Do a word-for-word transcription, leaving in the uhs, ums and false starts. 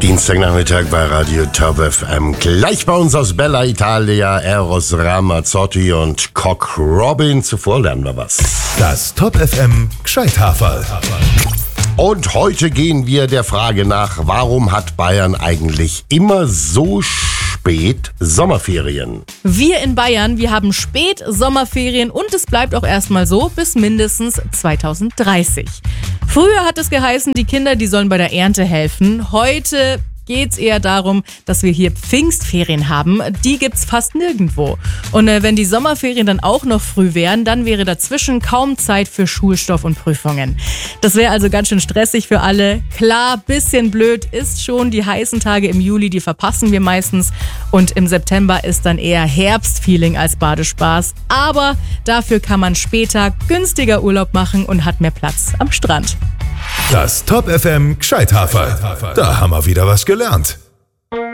Dienstagnachmittag bei Radio Top F M. Gleich bei uns aus Bella Italia, Eros Ramazzotti und Cock Robin. Zuvor lernen wir was. Das Top F M Gscheithaferl. Und heute gehen wir der Frage nach, warum hat Bayern eigentlich immer so spät Sommerferien? Wir in Bayern, wir haben spät Sommerferien und es bleibt auch erstmal so bis mindestens zwanzig dreißig. Früher hat es geheißen, die Kinder, die sollen bei der Ernte helfen. Heute geht's eher darum, dass wir hier Pfingstferien haben. Die gibt's fast nirgendwo. Und äh, wenn die Sommerferien dann auch noch früh wären, dann wäre dazwischen kaum Zeit für Schulstoff und Prüfungen. Das wäre also ganz schön stressig für alle. Klar, bisschen blöd ist schon, die heißen Tage im Juli, die verpassen wir meistens. Und im September ist dann eher Herbstfeeling als Badespaß. Aber dafür kann man später günstiger Urlaub machen und hat mehr Platz am Strand. Das Top F M Gscheithaferl. Da haben wir wieder was gelernt.